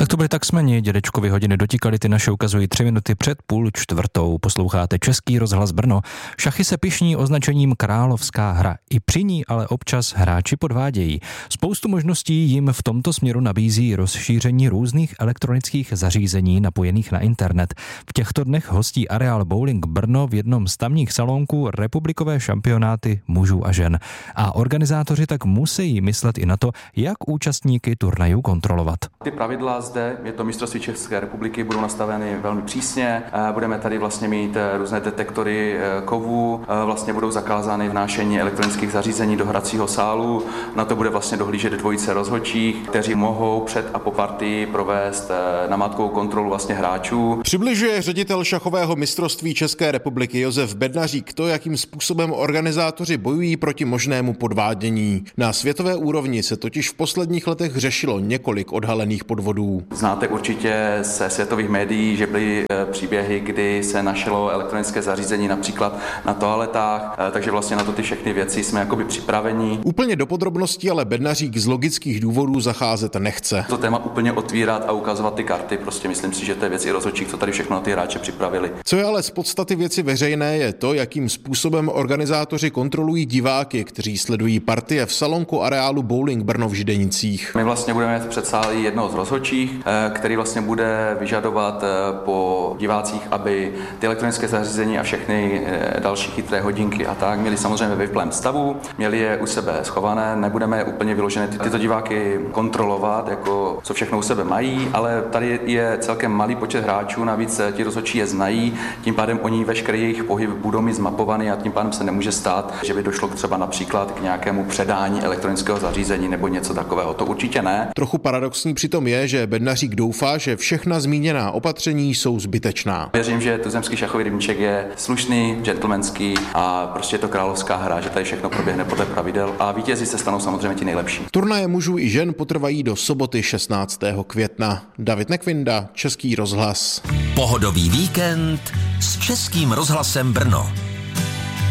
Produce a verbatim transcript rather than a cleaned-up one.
Tak to byly tak smeni, dědečkovi hodiny dotíkaly, ty naše ukazují tři minuty před půl čtvrtou. Posloucháte Český rozhlas Brno. Šachy se pyšní označením královská hra. I při ní ale občas hráči podvádějí. Spoustu možností jim v tomto směru nabízí rozšíření různých elektronických zařízení napojených na internet. V těchto dnech hostí areál Bowling Brno v jednom z tamních salonků republikové šampionáty mužů a žen. A organizátoři tak musí myslet i na to, jak účastníky turnajů kontrolovat. Ty pravidla zde, je to mistrovství České republiky, budou nastaveny velmi přísně. Budeme tady vlastně mít různé detektory kovů, vlastně budou zakázány vnášení elektronických zařízení do hracího sálu. Na to bude vlastně dohlížet dvojice rozhodčích, kteří mohou před a po partii provést namátkovou kontrolu vlastně hráčů. Přibližuje ředitel šachového mistrovství České republiky Josef Bednařík to, jakým způsobem organizátoři bojují proti možnému podvádění. Na světové úrovni se totiž v posledních letech řešilo několik odhalených podvodů. Znáte určitě ze světových médií, že byly příběhy, kdy se našlo elektronické zařízení například na toaletách, takže vlastně na to ty všechny věci jsme jakoby připraveni. Úplně do podrobností ale Bednařík z logických důvodů zacházet nechce. To téma úplně otvírat a ukazovat ty karty, prostě myslím si, že to je věc i rozhodčích, co tady všechno na ty hráče připravili. Co je ale z podstaty věci veřejné, je to, jakým způsobem organizátoři kontrolují diváky, kteří sledují partie v salonku areálu Bowling Brno v Židenicích. My vlastně budeme předsálí jednoho z rozhodčích, který vlastně bude vyžadovat po divácích, aby ty elektronické zařízení a všechny další chytré hodinky a tak měli samozřejmě ve vyplém stavu, měli je u sebe schované, nebudeme je úplně vyložené ty, tyto diváky kontrolovat, jako co všechno u sebe mají, ale tady je celkem malý počet hráčů, navíc ti rozhodčí je znají, tím pádem oni veškerý jejich pohyb budou mít zmapovaný a tím pádem se nemůže stát, že by došlo třeba například k nějakému předání elektronického zařízení nebo něco takového. To určitě ne. Trochu paradoxní přitom je, že Bednařík doufá, že všechna zmíněná opatření jsou zbytečná. Věřím, že tuzemský šachový rybníček je slušný, gentlemanský a prostě je to královská hra, že tady všechno proběhne podle pravidel a vítězi se stanou samozřejmě ti nejlepší. Turnaje mužů i žen potrvají do soboty šestnáctého května. David Nekvinda, Český rozhlas. Pohodový víkend s Českým rozhlasem Brno.